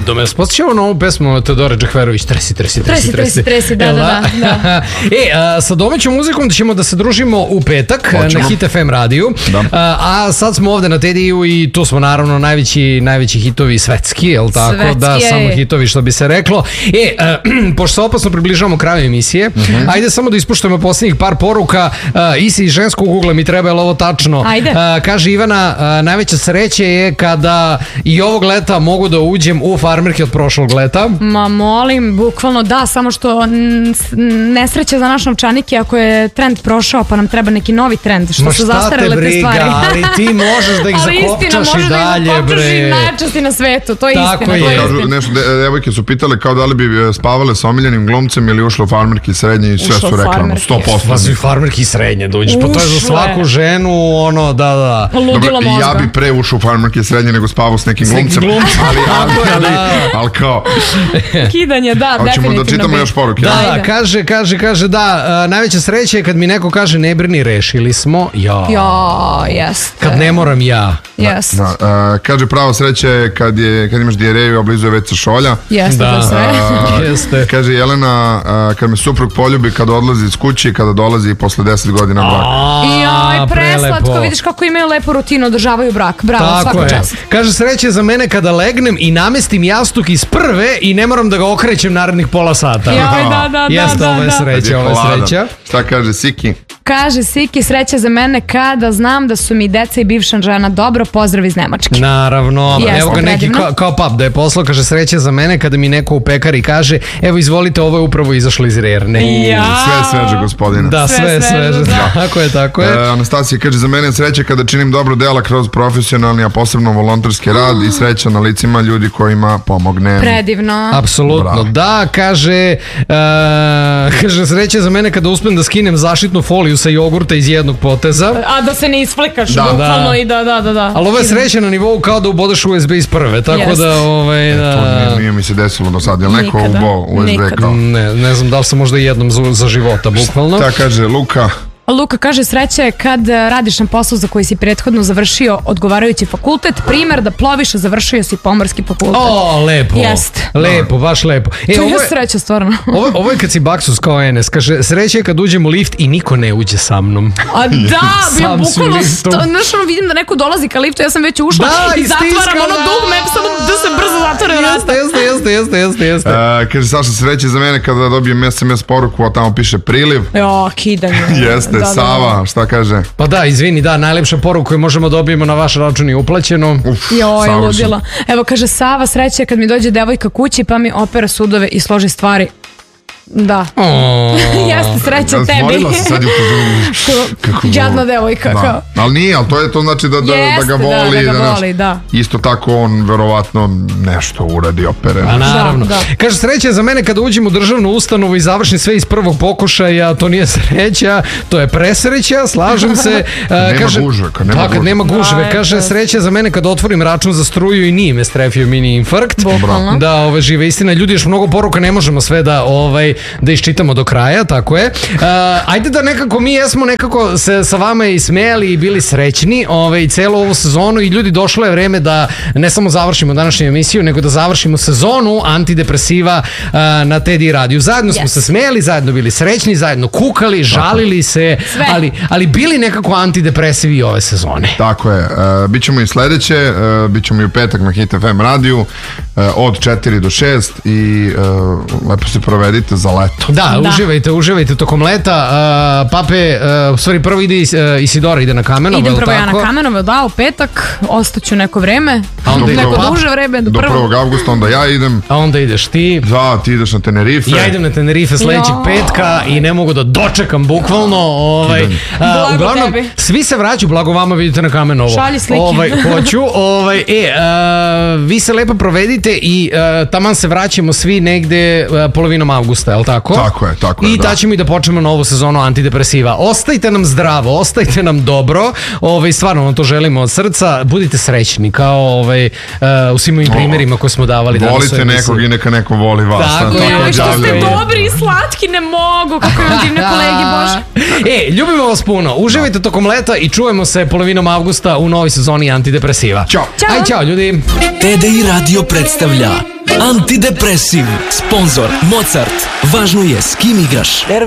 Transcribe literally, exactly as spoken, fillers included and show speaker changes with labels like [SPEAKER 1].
[SPEAKER 1] momentom. Ja se posjećamo na ovu pesmu Teodora Džehverović, tresi, tresi, tresi,
[SPEAKER 2] tresi, tresi, da, da, da, da.
[SPEAKER 1] E, a, sa domaćom muzikom ćemo da se družimo u petak Hoćemo. na Hit F M radiju, a, a sad smo ovde na Tediju i tu smo naravno najveći, najveći hitovi svetski, jel tako? Svetski, da, je. Samo hitovi što bi se reklo. E, a, pošto se opasno približavamo kraju emisije, mm-hmm. ajde samo da ispuštujemo posljednjih par poruka. A, Isi iz ženskog ugla mi treba, je li ovo tačno?
[SPEAKER 2] Ajde.
[SPEAKER 1] A, kaže Ivana, a, najveća sreća je kada i ovog leta mogu da uđem u farmerke od prošlog leta.
[SPEAKER 2] Ma molim, bukvalno da, samo što nesreća za naš novčanik je ako je trend prošao pa nam treba neki novi trend, što Ma su zastarele te stvari.
[SPEAKER 1] Ali ti možeš da ih zakopčaš i dalje, bre. Ali istina, možeš da ih zakopčaš i najčasti na svetu, to je Tako istina. Je.
[SPEAKER 3] Kažu, nešto, devojke su pitale kao da li bi spavale sa omiljenim glumcem ili ušlo u farmerke srednje i sve ušlo su rekli, sto posto.
[SPEAKER 1] Pa su i farmerke srednje dođeš, pa to je za svaku ženu, ono, da, da.
[SPEAKER 2] Ludilo mozga.
[SPEAKER 3] Ja bi pre ušao u farmerke srednje nego spavao s nekim glumcem. Ali, ali, ali, ali kao...
[SPEAKER 2] Kidanje, da,
[SPEAKER 3] ali
[SPEAKER 2] definitivno.
[SPEAKER 3] Hoćemo da čitamo još poruke.
[SPEAKER 1] Da, da, kaže, kaže, kaže, da, uh, najveća sreća je kad mi neko kaže ne brini, rešili smo. Ja,
[SPEAKER 2] ja jeste.
[SPEAKER 1] Kad ne moram ja.
[SPEAKER 2] Jeste.
[SPEAKER 3] Da, uh, kaže, prava sreća je kad, je, kad imaš dijareju, a blizu je već sa šolja.
[SPEAKER 2] Jeste, da, to sve.
[SPEAKER 3] Uh, jeste. Kaže Jelena, uh, kad me suprug poljubi, kad odlazi iz kući, kada dolazi posle deset godina braka.
[SPEAKER 2] Joj, preslatko, vidiš kako imaju lepu rutinu, održavaju brak. Bravo, svaka čast.
[SPEAKER 1] Kaže, sreća je za mene kada legnem i namestim jastuk iz prve i ne moram da ga okrećem narednih pola sata.
[SPEAKER 2] Joj, da, da,
[SPEAKER 1] Jeste,
[SPEAKER 2] da,
[SPEAKER 1] ovo je sreća, ovo je sreća.
[SPEAKER 3] Šta kaže Siki?
[SPEAKER 2] Kaže Siki, sreća za mene kada znam da su mi deca i bivša žena dobro, pozdrav iz Nemačke.
[SPEAKER 1] Naravno, Jeste, evo ga neki kao, kao pap da je poslao, kaže sreća za mene kada mi neko u pekari kaže evo izvolite, ovo je upravo izašlo iz rerne.
[SPEAKER 2] Ja.
[SPEAKER 3] Sve sveže, gospodine.
[SPEAKER 1] Da, sve, sve sveže, da. Tako je, tako je.
[SPEAKER 3] E, Anastasija kaže, za mene je sreća kada činim dobro dela kroz profesionalni, a posebno volonterski rad i sreća na licima ljudi kojima pomognem.
[SPEAKER 2] Predivno.
[SPEAKER 1] Apsolutno, Bravo. da, kaže, uh, kaže sreća za mene kada uspem da skinem zaštitnu foliju sa jogurta iz jednog poteza.
[SPEAKER 2] A da se ne isflikaš,
[SPEAKER 1] da,
[SPEAKER 2] bukvalno
[SPEAKER 1] da.
[SPEAKER 2] i da, da, da, da.
[SPEAKER 1] Ali ovo je sreća na nivou kao da ubodeš U S B iz prve, tako yes. da, ovaj, da...
[SPEAKER 3] E, to nije, nije mi se desilo do sad, je li neko ubo U S B kao?
[SPEAKER 1] Ne, ne znam da li sam možda jednom za, za života, bukvalno.
[SPEAKER 3] Šta kaže Luka?
[SPEAKER 2] Luka kaže, sreća je kad radiš na poslu za koji si prethodno završio odgovarajući fakultet, primjer da ploviš, a završio si pomorski fakultet.
[SPEAKER 1] O, lepo.
[SPEAKER 2] Jeste.
[SPEAKER 1] Lepo, baš lepo.
[SPEAKER 2] E, to je sreća, stvarno.
[SPEAKER 1] Ovo, ovo je kad si baksus kao Enes, kaže, sreća je kad uđem u lift i niko ne uđe sa mnom.
[SPEAKER 2] A da, ja bukvalno, znaš, ono, vidim da neko dolazi ka liftu, ja sam već ušla da, i zatvaram ono dugme, samo da se brzo zatvore vrata.
[SPEAKER 1] Jeste, jeste, jeste, jeste, jeste.
[SPEAKER 3] Uh, kaže, Saša, sreća za mene kada dobijem S M S poruku, a tamo piše priliv.
[SPEAKER 2] Jo, kidanje.
[SPEAKER 3] Jeste. Da, Sava, da. Šta kaže?
[SPEAKER 1] Pa da, izvini, da, najlepša poruka koju možemo dobijemo na vaš račun je uplaćeno.
[SPEAKER 3] Uf,
[SPEAKER 2] Joj, ludilo. Evo, kaže, Sava, sreća kad mi dođe devojka kući pa mi opera sudove i složi stvari. Da.
[SPEAKER 1] Oh.
[SPEAKER 2] Jeste, sreća tebi.
[SPEAKER 3] Smorila se sad i upozorila.
[SPEAKER 2] Jadna devojka.
[SPEAKER 3] Da.
[SPEAKER 2] Kao.
[SPEAKER 3] Ali nije, ali to je to znači da, da,
[SPEAKER 2] Jeste,
[SPEAKER 3] da ga voli.
[SPEAKER 2] Da, da ga
[SPEAKER 3] da,
[SPEAKER 2] voli, da.
[SPEAKER 3] Isto tako on verovatno nešto uradi opere.
[SPEAKER 1] A naravno.
[SPEAKER 2] Da, da.
[SPEAKER 1] Kaže, sreća je za mene kada uđem u državnu ustanovu i završim sve iz prvog pokušaja, to nije sreća, to je presreća, slažem se.
[SPEAKER 3] Kad nema
[SPEAKER 1] kaže,
[SPEAKER 3] gužve. Kad nema,
[SPEAKER 1] da, kad nema gužve.
[SPEAKER 2] Aj,
[SPEAKER 1] kaže, sreća za mene kada otvorim račun za struju i nije me strefio mini infarkt.
[SPEAKER 2] Bukvalno.
[SPEAKER 1] Da, ove žive istina. Ljudi, još mnogo poruka, ne možemo sve da, ovaj, da iščitamo do kraja, tako je. Uh, ajde da nekako mi jesmo nekako se sa vama i smejali i bili srećni ovaj, celu ovu sezonu i ljudi, došlo je vreme da ne samo završimo današnju emisiju, nego da završimo sezonu antidepresiva uh, na Teddy radiju. Zajedno smo yes. se smejali, zajedno bili srećni, zajedno kukali, žalili se, ali, ali bili nekako antidepresivi i ove sezone.
[SPEAKER 3] Tako je. Uh, Bićemo i sledeće, uh, bićemo i u petak na Hit F M radiju uh, od četiri do šest i uh, lepo se provedite za leto.
[SPEAKER 1] Da, da. uživajte, uživajte tokom leta. Uh, pape, uh, u stvari prvo ide Is, uh, Isidora, ide na Kamenovo.
[SPEAKER 2] Idem prvo ja na Kamenovo, da, u petak, ostaću neko vreme,
[SPEAKER 1] a onda
[SPEAKER 2] neko
[SPEAKER 1] prvo,
[SPEAKER 2] duže vreme. Do,
[SPEAKER 3] do prvog avgusta, onda ja idem.
[SPEAKER 1] A onda ideš ti.
[SPEAKER 3] Da, ti ideš na Tenerife.
[SPEAKER 1] Ja idem na Tenerife sledećeg
[SPEAKER 2] jo.
[SPEAKER 1] petka i ne mogu da dočekam bukvalno. Ovaj, uh, uglavnom,
[SPEAKER 2] tebi.
[SPEAKER 1] svi se vraćaju, blago vama, vidite na Kamenovo.
[SPEAKER 2] Šalji slike.
[SPEAKER 1] Ovaj, hoću. Ovaj, e, uh, vi se lepo provedite i uh, taman se vraćamo svi negde uh, polovinom avgusta, je li tako?
[SPEAKER 3] Tako je, tako je.
[SPEAKER 1] I
[SPEAKER 3] da.
[SPEAKER 1] ta ćemo i da počnemo novu sezonu antidepresiva. Ostajte nam zdravo, ostajte nam dobro. Ovaj, stvarno vam to želimo od srca. Budite srećni kao ovaj, uh, u svim ovim primjerima koje smo davali.
[SPEAKER 3] Volite nekog i neka neko voli vas.
[SPEAKER 1] Tako je.
[SPEAKER 2] Joj, što ste dobri i slatki, ne mogu. Kako imam divne kolege, Bože.
[SPEAKER 1] E, ljubimo vas puno. Uživajte tokom leta i čujemo se polovinom avgusta u novoj sezoni antidepresiva.
[SPEAKER 3] Ćao.
[SPEAKER 2] Ćao.
[SPEAKER 1] Aj, čao ljudi.
[SPEAKER 4] Teddy Radio predstavlja Antidepresiv. Sponzor Mozart. Važno je s kim igraš.